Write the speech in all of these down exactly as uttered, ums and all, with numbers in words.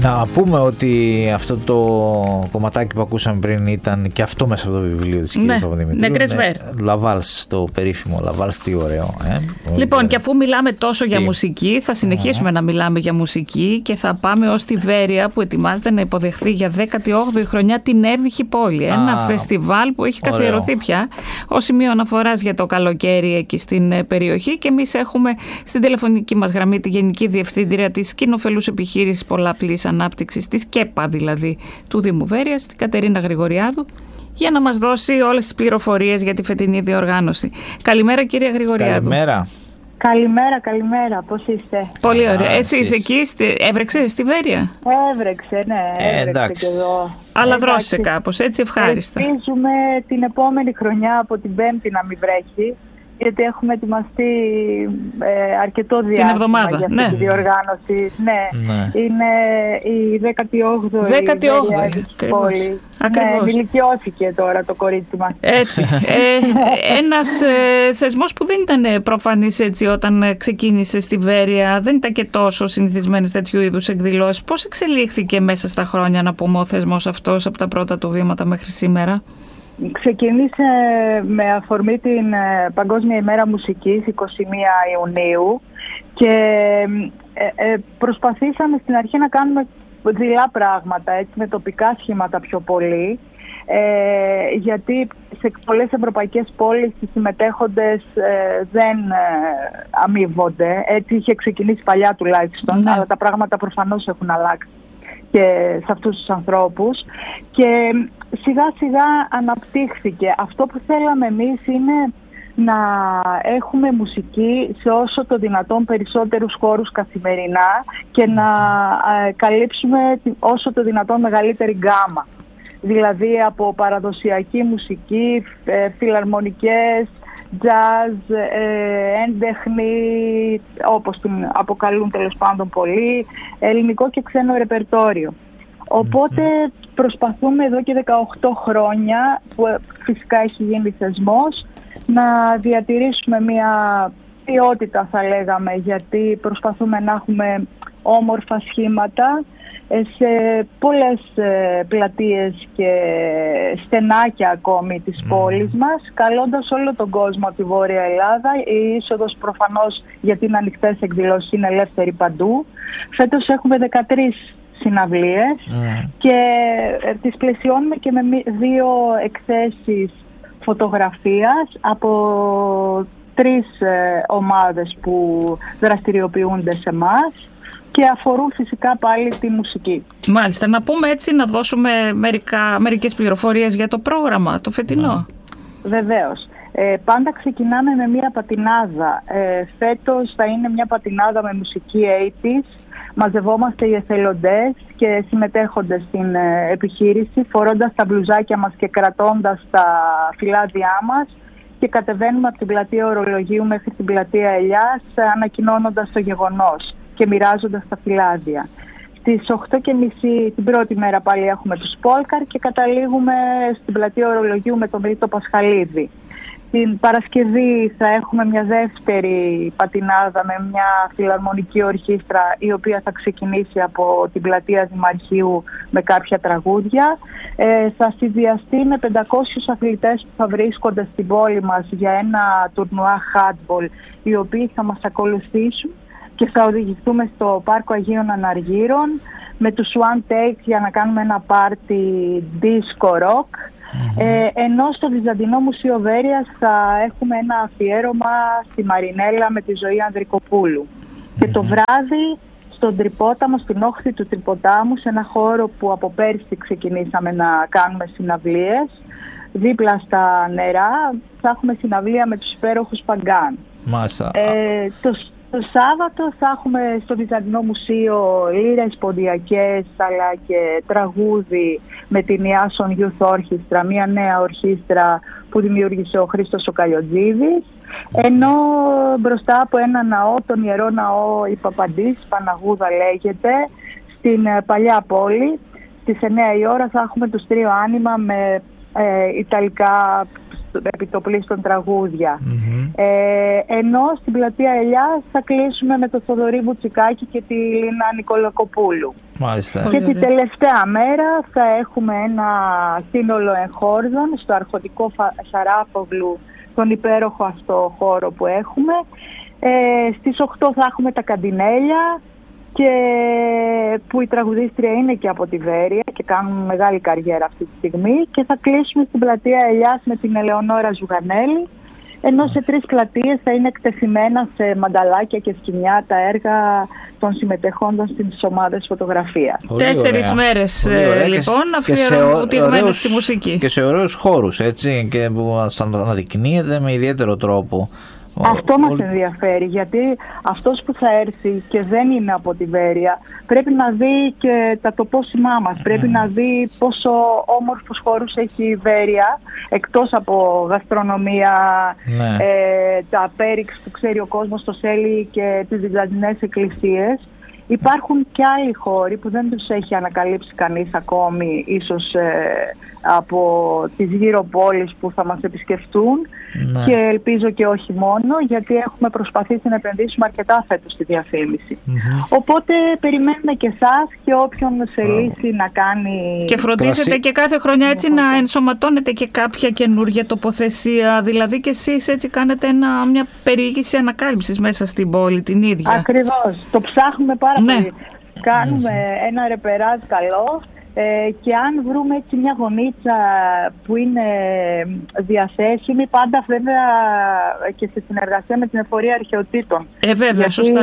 Να πούμε ότι αυτό το κομματάκι που ακούσαμε πριν ήταν και αυτό μέσα από το βιβλίο της κυρίας Παπαδημητρίου. Νεκρές Βέρ. Λαβάλς, το περίφημο Λαβάλς, τι ωραίο. Ε? Λοιπόν, και αφού μιλάμε τόσο τι? για μουσική, θα συνεχίσουμε mm. να μιλάμε για μουσική και θα πάμε ως τη Βέρεια που ετοιμάζεται να υποδεχθεί για δέκατη όγδοη χρονιά την Εύβουχη Πόλη. Ένα ah, φεστιβάλ που έχει καθιερωθεί πια ως σημείο αναφοράς για το καλοκαίρι εκεί στην περιοχή, και εμείς έχουμε στην τηλεφωνική μας γραμμή τη Γενική Διευθύντρια της Κοινοφελούς Επιχείρησης Πολλαπλής Ανάπτυξης, της ΚΕΠΑ δηλαδή, του Δήμου Βέρειας, την Κατερίνα Γρηγοριάδου, για να μας δώσει όλες τις πληροφορίες για τη φετινή διοργάνωση. Καλημέρα, κυρία Γρηγοριάδου. Καλημέρα. Καλημέρα, καλημέρα. Πώς είστε? Πολύ ωραία. Εσείς εκεί έβρεξε στη Βέρεια? Έβρεξε, ναι. Έβρεξε ε, και εδώ. Αλλά δρόσησε κάπως, έτσι, ευχάριστα. Ελπίζουμε την επόμενη χρονιά από την Πέμπτη να μην βρέχει, γιατί έχουμε ετοιμαστεί ε, αρκετό διάστημα για αυτή ναι. τη διοργάνωση. Ναι, ναι. Είναι η δέκατη όγδοη δέκατη όγδοη πόλη. Ναι, ηλικιώθηκε τώρα το κορίτσι μας. Έτσι. ε, ένας ε, θεσμός που δεν ήταν προφανής έτσι όταν ξεκίνησε στη Βέρεια, δεν ήταν και τόσο συνηθισμένες τέτοιου είδους εκδηλώσεις. Πώς εξελίχθηκε μέσα στα χρόνια, να πούμε, ο θεσμός αυτός από τα πρώτα του βήματα μέχρι σήμερα? Ξεκίνησε με αφορμή την Παγκόσμια ημέρα μουσικής, εικοστή πρώτη Ιουνίου, και ε, ε, προσπαθήσαμε στην αρχή να κάνουμε δειλά πράγματα, έτσι, με τοπικά σχήματα πιο πολύ, ε, γιατί σε πολλές ευρωπαϊκές πόλεις οι συμμετέχοντες ε, δεν ε, αμείβονται. Έτσι είχε ξεκινήσει παλιά τουλάχιστον, ναι. αλλά τα πράγματα προφανώς έχουν αλλάξει και σε αυτούς τους ανθρώπους, και σιγά σιγά αναπτύχθηκε. Αυτό που θέλαμε εμείς είναι να έχουμε μουσική σε όσο το δυνατόν περισσότερους χώρους καθημερινά και να ε, καλύψουμε όσο το δυνατόν μεγαλύτερη γκάμα. Δηλαδή από παραδοσιακή μουσική, ε, φιλαρμονικές, jazz, ε, έντεχνη, όπως την αποκαλούν τέλος πάντων πολλοί, ελληνικό και ξένο ρεπερτόριο. Οπότε προσπαθούμε εδώ και δεκαοκτώ χρόνια, που φυσικά έχει γίνει θεσμός, να διατηρήσουμε μια ποιότητα, θα λέγαμε, γιατί προσπαθούμε να έχουμε όμορφα σχήματα σε πολλές πλατείες και στενάκια ακόμη της πόλης μας, καλώντας όλο τον κόσμο από τη Βόρεια Ελλάδα. Η είσοδος προφανώς, γιατί είναι ανοιχτές εκδηλώσεις, είναι ελεύθερη παντού. Φέτος έχουμε δεκατρείς συναυλίες mm. και τις πλαισιώνουμε και με δύο εκθέσεις φωτογραφίας από τρεις ε, ομάδες που δραστηριοποιούνται σε εμάς και αφορούν φυσικά πάλι τη μουσική. Μάλιστα. Να πούμε έτσι, να δώσουμε μερικά, μερικές πληροφορίες για το πρόγραμμα, το φετινό. Βεβαίως. Ε, πάντα ξεκινάμε με μια πατινάδα. Ε, φέτος θα είναι μια πατινάδα με μουσική ογδόντα. Μαζευόμαστε οι εθελοντές και συμμετέχοντες στην ε, επιχείρηση, φορώντας τα μπλουζάκια μας και κρατώντας τα φυλάδια μας, και κατεβαίνουμε από την πλατεία Ορολογίου μέχρι την πλατεία Ελιάς, ανακοινώνοντας το γεγονός και μοιράζοντας τα φυλάδια. Στις οκτώ και μισή την πρώτη μέρα πάλι έχουμε τους Πόλκαρ και καταλήγουμε στην πλατεία Ορολογίου με τον Μίλτο Πασχαλίδη. Την Παρασκευή θα έχουμε μια δεύτερη πατινάδα με μια φιλαρμονική ορχήστρα, η οποία θα ξεκινήσει από την πλατεία Δημαρχείου με κάποια τραγούδια. Ε, θα συνδυαστεί με πεντακόσιους αθλητές που θα βρίσκονται στην πόλη μας για ένα τουρνουά handball, οι οποίοι θα μας ακολουθήσουν και θα οδηγηθούμε στο Πάρκο Αγίων Αναργύρων με τους One Take για να κάνουμε ένα πάρτι disco rock. Mm-hmm. Ε, ενώ στο Βυζαντινό Μουσείο Βέρειας θα έχουμε ένα αφιέρωμα στη Μαρινέλα με τη Ζωή Ανδρικοπούλου. Mm-hmm. Και το βράδυ στον Τρυπόταμο, στην όχθη του Τρυποτάμου, σε ένα χώρο που από πέρσι ξεκινήσαμε να κάνουμε συναυλίες, δίπλα στα νερά, θα έχουμε συναυλία με τους υπέροχους Παγκάν. Μάλιστα. Ε, το, το Σάββατο θα έχουμε στο Βυζαντινό Μουσείο λύρες ποντιακές, αλλά και τραγούδι με την Ιάσον Youth Orchestra, μια νέα ορχήστρα που δημιούργησε ο Χρήστος ο Καλιοτζίδης. Ενώ μπροστά από ένα ναό, τον Ιερό Ναό η Παπαντής, Παναγούδα λέγεται, στην παλιά πόλη, στις εννιά η ώρα θα έχουμε τους Τρίο Άνιμα με ε, ιταλικά επιτοπλίστων τραγούδια. Mm-hmm. Ε, ενώ στην πλατεία Ελιάς θα κλείσουμε με το Θοδωρή Βουτσικάκη και τη Λίνα Νικολακοπούλου. Μάλιστα. Και την τελευταία μέρα θα έχουμε ένα σύνολο εγχόρδων στο αρχοντικό Σαράφογλου, τον υπέροχο αυτό χώρο που έχουμε. Ε, στις οκτώ θα έχουμε τα Καντινέλια, και που η τραγουδίστρια είναι και από τη Βέρεια και κάνουν μεγάλη καριέρα αυτή τη στιγμή, και θα κλείσουμε στην πλατεία Ελιάς με την Ελεονόρα Ζουγανέλη, ενώ σε τρεις πλατείες θα είναι εκτεθειμένα σε μανταλάκια και σκηνιά τα έργα των συμμετεχόντων στις ομάδες φωτογραφία. Τέσσερις μέρες λοιπόν αφιερωμένες στη μουσική. Και σε ωραίους χώρους, έτσι, και που αναδεικνύεται με ιδιαίτερο τρόπο. Αυτό μας ενδιαφέρει, γιατί αυτός που θα έρθει και δεν είναι από τη Βέρεια πρέπει να δει και τα τοπόσημά μας, πρέπει να δει πόσο όμορφους χώρους έχει η Βέρεια, εκτός από γαστρονομία, ναι. ε, τα πέριξ που ξέρει ο κόσμος, το Σέλι και τις βυζαντινές εκκλησίες. Υπάρχουν και άλλοι χώροι που δεν τους έχει ανακαλύψει κανείς ακόμη, ίσως ε, από τις γύρω πόλεις που θα μας επισκεφτούν, ναι. και ελπίζω και όχι μόνο, γιατί έχουμε προσπαθήσει να επενδύσουμε αρκετά φέτος στη διαφήμιση. Mm-hmm. Οπότε περιμένουμε και εσάς και όποιον θελήσει oh. να κάνει... Και φροντίζετε Κρασί... και κάθε χρονιά έτσι να ενσωματώνετε και κάποια καινούργια τοποθεσία, δηλαδή και εσείς έτσι κάνετε ένα, μια περιήγηση ανακάλυψης μέσα στην πόλη την ίδια. Ακριβώς, το ψάχνουμε πάρα ναι. πολύ. Κάνουμε mm-hmm. ένα ρεπεράζ καλό. Ε, και αν βρούμε έτσι μια γωνίτσα που είναι διαθέσιμη, πάντα βέβαια και σε συνεργασία με την Εφορία Αρχαιοτήτων. Ε, βέβαια, γιατί σωστά.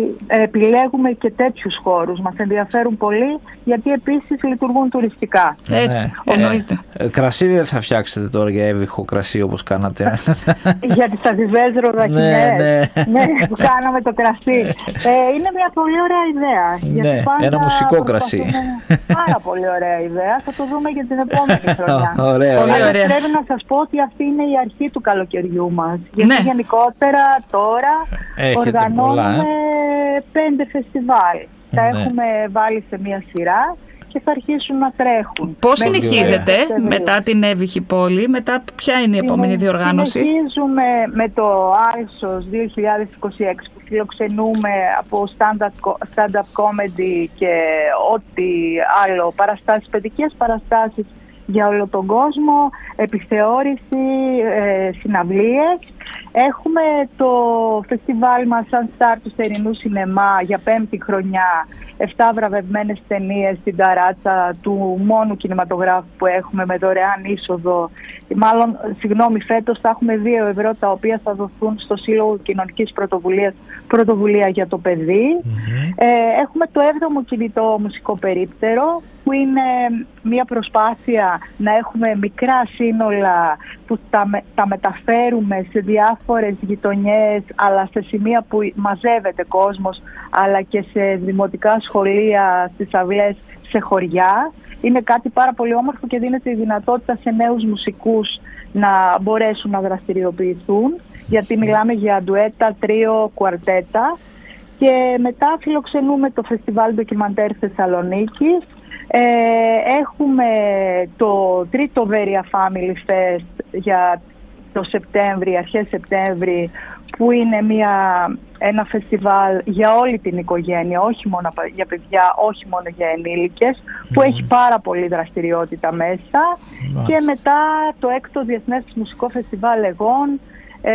επιλέγουμε και τέτοιους χώρους. Μας ενδιαφέρουν πολύ, γιατί επίσης λειτουργούν τουριστικά. Έτσι, εννοείται. Ε, ε, κρασί δεν θα φτιάξετε τώρα για έβυχο κρασί όπως κάνατε? Για τις αζιβές ροδακινές. ναι, ναι. ναι, που κάναμε το κρασί. Ε, είναι μια πολύ ωραία ιδέα. Ναι, ένα μουσικό κρασί. Πάρα πολύ ωραία ιδέα. Θα το δούμε για την επόμενη χρονιά. Ωραία, Πολύ ωραία. ωραία. Πρέπει να σας πω ότι αυτή είναι η αρχή του καλοκαιριού μας. Γιατί ναι. γενικότερα τώρα έχετε οργανώνουμε πολλά, ε? πέντε φεστιβάλ. Ναι. Τα έχουμε βάλει σε μια σειρά και θα αρχίσουν να τρέχουν. Πώς συνεχίζετε μετά την έβυχη πόλη, μετά ποια είναι η επόμενη διοργάνωση? Συνεχίζουμε με το Άλσος δύο χιλιάδες είκοσι έξι που φιλοξενούμε από stand-up comedy και ό,τι άλλο, παραστάσεις, παιδικές παραστάσεις για όλο τον κόσμο, επιθεώρηση, ε, συναυλίες. Έχουμε το φεστιβάλ μας σαν στάρ του Θερινού Σινεμά για πέμπτη χρονιά, εφτά βραβευμένες ταινίες στην ταράτσα του μόνου κινηματογράφου που έχουμε με δωρεάν είσοδο. Μάλλον, συγγνώμη, φέτος θα έχουμε δύο ευρώ τα οποία θα δοθούν στο Σύλλογο Κοινωνικής Πρωτοβουλίας, Πρωτοβουλία για το Παιδί. Mm-hmm. Ε, έχουμε το έβδομο κινητό μουσικό περίπτερο, που είναι μια προσπάθεια να έχουμε μικρά σύνολα που τα, με, τα μεταφέρουμε σε διάφορες γειτονιές, αλλά σε σημεία που μαζεύεται κόσμος, αλλά και σε δημοτικά σχολεία, στις αυλές, σε χωριά. Είναι κάτι πάρα πολύ όμορφο και δίνεται η δυνατότητα σε νέους μουσικούς να μπορέσουν να δραστηριοποιηθούν, γιατί μιλάμε για ντουέτα, τρίο, κουαρτέτα. Και μετά φιλοξενούμε το Φεστιβάλ Ντοκιμαντέρ Θεσσαλονίκης. Ε, έχουμε το τρίτο Βέρεια Family Fest για το Σεπτέμβρη, αρχές Σεπτέμβρη, που είναι μια, ένα φεστιβάλ για όλη την οικογένεια, όχι μόνο για παιδιά, όχι μόνο για ενήλικες, που έχει πάρα πολύ δραστηριότητα μέσα. Mm. Και μετά το έκτο Διεθνές Μουσικό Φεστιβάλ Εγών, Ε,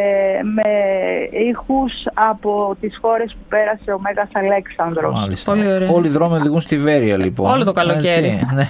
με ήχους από τις χώρες που πέρασε ο Μέγας Αλέξανδρος. Πολύ ωραία. Όλοι οι δρόμοι οδηγούν στη Βέρεια, λοιπόν. Όλο το καλοκαίρι. Ναι.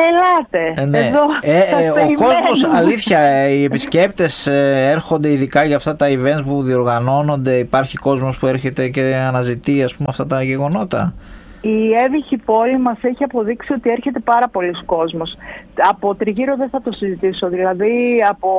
Ελάτε, ε, ναι. εδώ ε, ε, ο κόσμος, αλήθεια, οι επισκέπτες ε, έρχονται ειδικά για αυτά τα events που διοργανώνονται? Υπάρχει κόσμος που έρχεται και αναζητεί, ας πούμε, αυτά τα γεγονότα? Η έβυχη πόλη μας έχει αποδείξει ότι έρχεται πάρα πολλοί κόσμος. Από Τριγύρο δεν θα το συζητήσω, δηλαδή από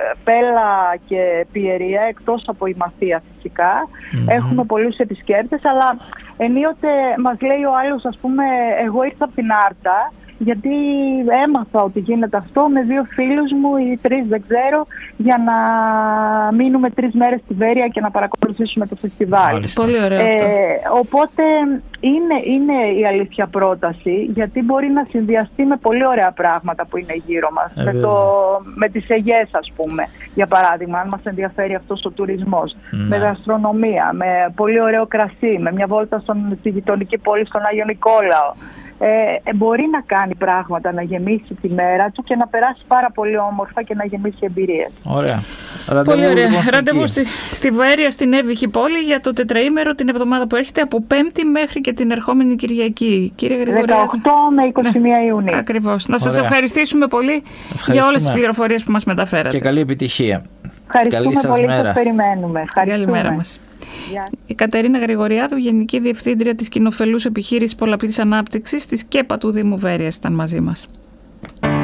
Πέλα και Πιερία, εκτός από η Μαθία φυσικά, mm-hmm. έχουμε πολλούς επισκέπτες, αλλά ενίοτε μας λέει ο άλλος, ας πούμε, εγώ ήρθα από την Άρτα γιατί έμαθα ότι γίνεται αυτό με δύο φίλους μου ή τρεις, δεν ξέρω, για να μείνουμε τρεις μέρες στη Βέρεια και να παρακολουθήσουμε το φεστιβάλ. Πολύ ωραίο αυτό. Ε, οπότε είναι, είναι η αλήθεια πρόταση, γιατί μπορεί να συνδυαστεί με πολύ ωραία πράγματα που είναι γύρω μας. Ε, με, το, με τις Αιγές, ας πούμε, για παράδειγμα, αν μας ενδιαφέρει αυτός ο τουρισμός. Ναι. Με γαστρονομία, με πολύ ωραίο κρασί, με μια βόλτα στον, στη γειτονική πόλη στον Άγιο Νικόλαο. Ε, μπορεί να κάνει πράγματα, να γεμίσει τη μέρα του και να περάσει πάρα πολύ όμορφα και να γεμίσει εμπειρίες. Ωραία. Πολύ ωραία. Ραντεβού στη, στη Βέρεια, στην Εύβοια πόλη, για το τετραήμερο την εβδομάδα που έρχεται, από Πέμπτη μέχρι και την ερχόμενη Κυριακή. Κύριε Γρηγοριάδου. δεκαοκτώ με είκοσι μία ναι. Ιουνίου. Ακριβώς. Να σας ευχαριστήσουμε πολύ για όλες τις πληροφορίες που μας μεταφέρατε. Και καλή επιτυχία. Ευχαριστούμε καλή πολύ που μέρα. σας περιμένουμε. Καλημέρα μας. Yeah. Η Κατερίνα Γρηγοριάδου, Γενική Διευθύντρια της Κοινοφελούς Επιχείρησης Πολλαπλής Ανάπτυξης της ΚΕΠΑ του Δήμου Βέρειας, ήταν μαζί μας.